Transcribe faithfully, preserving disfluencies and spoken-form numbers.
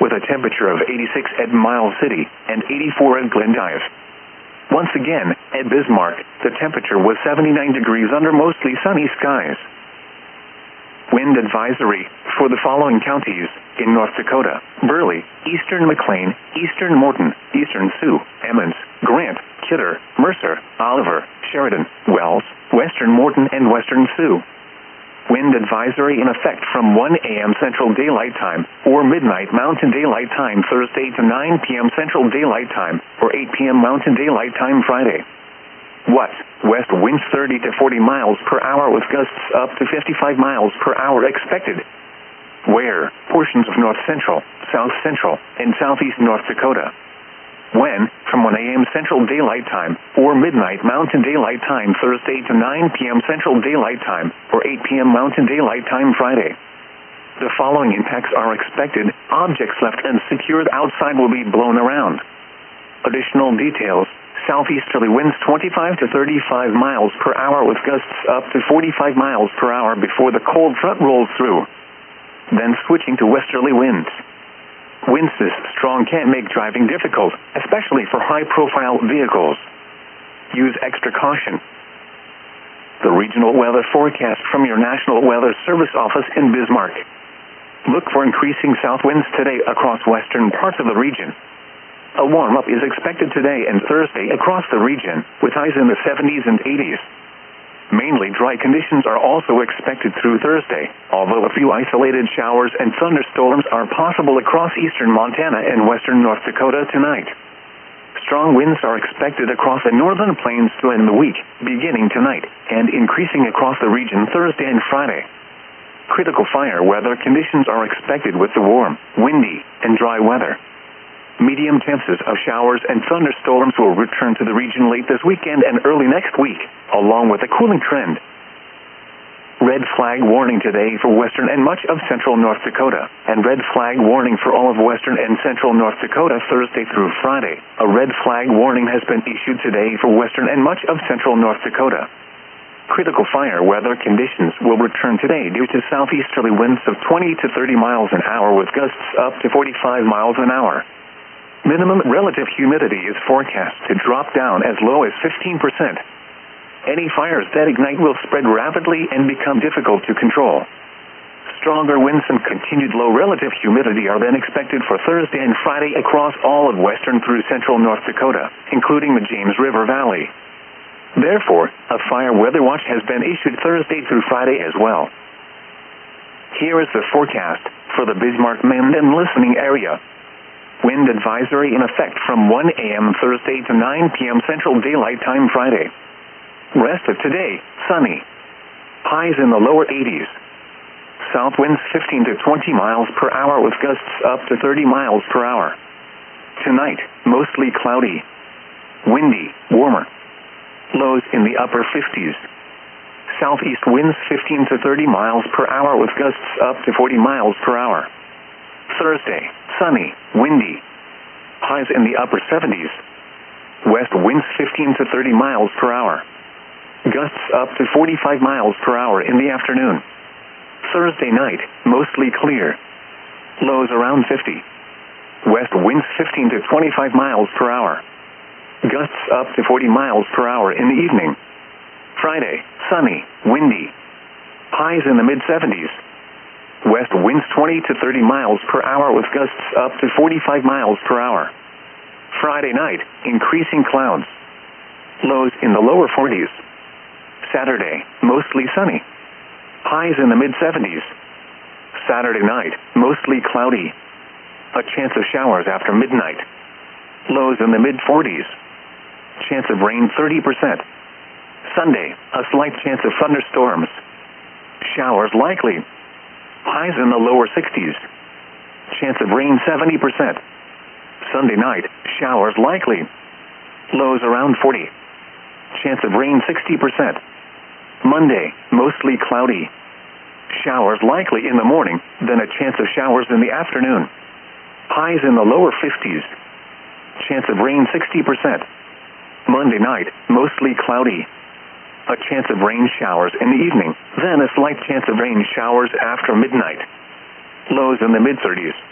with a temperature of eighty-six at Miles City and eighty-four at Glendive. Once again, at Bismarck, the temperature was seventy-nine degrees under mostly sunny skies. Wind advisory for the following counties in North Dakota: Burley, Eastern McLean, Eastern Morton, Eastern Sioux, Emmons, Grant, Kidder, Mercer, Oliver, Sheridan, Wells, Western Morton, and Western Sioux. Wind advisory in effect from one A M Central Daylight Time or midnight Mountain Daylight Time Thursday to nine P M Central Daylight Time or eight P M Mountain Daylight Time Friday. What? West winds thirty to forty miles per hour with gusts up to fifty-five miles per hour expected. Where? Portions of North Central, South Central, and Southeast North Dakota. When? From one A M Central Daylight Time or midnight Mountain Daylight Time Thursday to nine P M Central Daylight Time or eight P M Mountain Daylight Time Friday. The following impacts are expected: objects left unsecured outside will be blown around. Additional details: southeasterly winds twenty-five to thirty-five miles per hour with gusts up to forty-five miles per hour before the cold front rolls through. Then switching to westerly winds. Winds this strong can make driving difficult, especially for high-profile vehicles. Use extra caution. The regional weather forecast from your National Weather Service office in Bismarck. Look for increasing south winds today across western parts of the region. A warm-up is expected today and Thursday across the region, with highs in the seventies and eighties. Mainly dry conditions are also expected through Thursday, although a few isolated showers and thunderstorms are possible across eastern Montana and western North Dakota tonight. Strong winds are expected across the northern plains to end the week, beginning tonight, and increasing across the region Thursday and Friday. Critical fire weather conditions are expected with the warm, windy, and dry weather. Medium chances of showers and thunderstorms will return to the region late this weekend and early next week, along with a cooling trend. Red flag warning today for western and much of central North Dakota, and red flag warning for all of western and central North Dakota Thursday through Friday. A red flag warning has been issued today for western and much of central North Dakota. Critical fire weather conditions will return today due to southeasterly winds of twenty to thirty miles an hour with gusts up to forty-five miles an hour. Minimum relative humidity is forecast to drop down as low as fifteen percent. Any fires that ignite will spread rapidly and become difficult to control. Stronger winds and continued low relative humidity are then expected for Thursday and Friday across all of western through central North Dakota, including the James River Valley. Therefore, a fire weather watch has been issued Thursday through Friday as well. Here is the forecast for the Bismarck-Minden listening area. Wind advisory in effect from one A M Thursday to nine P M Central Daylight Time Friday. Rest of today, sunny. Highs in the lower eighties. South winds fifteen to twenty miles per hour with gusts up to thirty miles per hour. Tonight, mostly cloudy. Windy, warmer. Lows in the upper fifties. Southeast winds fifteen to thirty miles per hour with gusts up to forty miles per hour. Thursday, sunny, windy. Highs in the upper seventies. West winds fifteen to thirty miles per hour. Gusts up to forty-five miles per hour in the afternoon. Thursday night, mostly clear. Lows around fifty. West winds fifteen to twenty-five miles per hour. Gusts up to forty miles per hour in the evening. Friday, sunny, windy. Highs in the mid-seventies. West winds twenty to thirty miles per hour with gusts up to forty-five miles per hour. Friday night, increasing clouds. Lows in the lower forties. Saturday, mostly sunny. Highs in the mid-seventies. Saturday night, mostly cloudy. A chance of showers after midnight. Lows in the mid-forties. Chance of rain thirty percent. Sunday, a slight chance of thunderstorms. Showers likely. Highs in the lower sixties. Chance of rain seventy percent. Sunday night, showers likely. Lows around forty. Chance of rain sixty percent. Monday, mostly cloudy. Showers likely in the morning, then a chance of showers in the afternoon. Highs in the lower fifties. Chance of rain sixty percent. Monday night, mostly cloudy. A chance of rain showers in the evening, then a slight chance of rain showers after midnight. Lows in the mid-thirties.